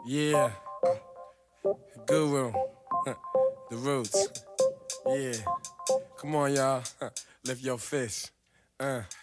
Yeah, Guru, the Roots. Yeah, come on, y'all. Lift your fist.